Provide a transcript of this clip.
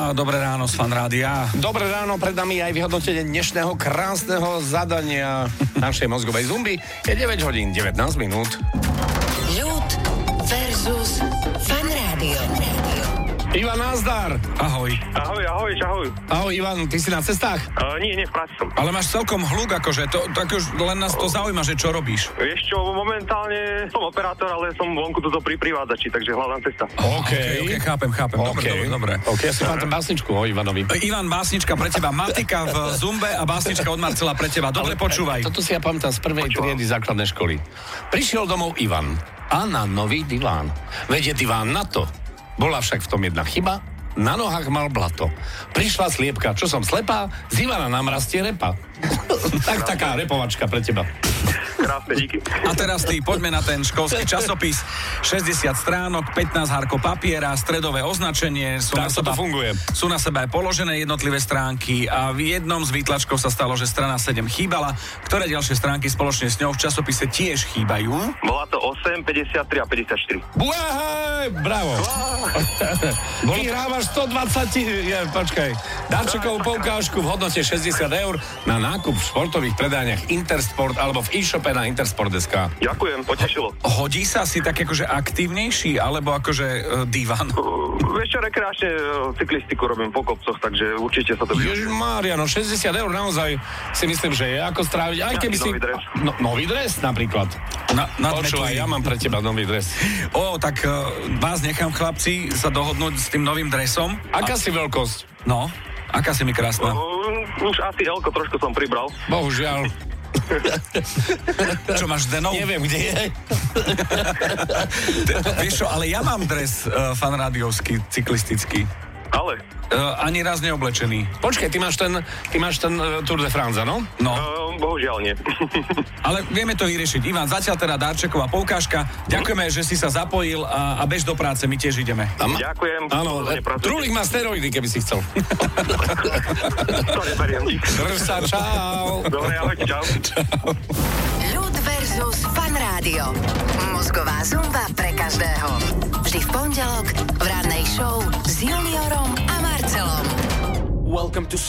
dobré ráno z Fan Rádia. Dobré ráno, pred nami aj vyhodnotenie dnešného krásneho zadania našej mozgovej zumby. Je 9 hodín, 19 minút. Ľud versus Fan Rádio. Ivan, nazdar. Ahoj. Ahoj, čahoj. Ahoj, Ivan, ty si na cestách? Nie, v práci som. Ale máš celkom hluk, akože, tak už len nás to zaujíma, že čo robíš. Vieš čo, momentálne som operátor, ale som vonku tuto pri privádzači, takže hľadám cesta. OK, chápem. Dobre. OK, ja si pamätám básničku o Ivanovi. Ivan, básnička pre teba, matika v zumbe a básnička od Marcela pre teba. Dobre, počúvaj. Toto si ja pamätám z prvej triedy základnej školy. Prišiel domov Ivan a na nový diván. Veď je diván na to. Bola však v tom jedna chyba, na nohách mal blato. Prišla sliepka, čo som slepá, z Ivana nám rastie repa. Tak taká repovačka pre teba. Krásne, díky. A teraz ty, poďme na ten školský časopis. 60 stránok, 15 hárkov papiera, stredové označenie. Tak to funguje. Sú na sebe aj položené jednotlivé stránky a v jednom z výtlačkov sa stalo, že strana 7 chýbala. Ktoré ďalšie stránky spoločne s ňou v časopise tiež chýbajú? Bola to 8, 53 a 54. Buahaj, bravo. Vyhrávaš 120, počkaj, darčekovú poukážku v hodnote 60 eur na nákup v športových predajniach Intersport alebo v e-shope na Intersport.sk. Ďakujem, potešilo. Hodí sa si tak akože aktívnejší alebo akože divan? Vieš čo, rekreačne cyklistiku robím po kopcoch, takže určite sa to využije. Ježišmária, no 60 eur naozaj si myslím, že je ako stráviť. Aj keby si... Nový dres. No, nový dres napríklad. Počúvaj, ja mám pre teba nový dres. Tak vás nechám, chlapci, sa dohodnúť s tým novým dresom. Aká si veľkosť? No, aká si mi krásna. Už asi Elko trošku som pribral. Bohužiaľ. Čo máš denov? Neviem, kde je. Vieš čo, ale ja mám dres fanrádiovský, cyklistický. Ale? Ani raz neoblečený. Počkaj, ty máš ten Tour de France, no? No. Bohužiaľ nie. Ale vieme to vyriešiť. Ivan, zatiaľ teda darčeková poukážka. Ďakujeme, že si sa zapojil a bež do práce, my tiež ideme. Ďakujem. Áno, Trulik má steroidy, keby si chcel. To neberiem, dík. Drž sa, čau. Dobre, ahojte, čau. Ľud versus Fan Rádio. Mozgová zumba pre každého. Vždy v pondelok v rannej show s Juniorom a Marcelom. Welcome to